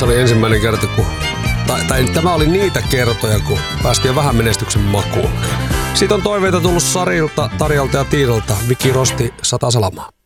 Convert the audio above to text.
Tässä oli ensimmäinen kerta, tämä oli niitä kertoja, kun päästiin vähän menestyksen makuun. Siitä on toiveita tullut Sarilta, Tarjalta ja Tiinalta. Viki Rosti, 100 salamaa.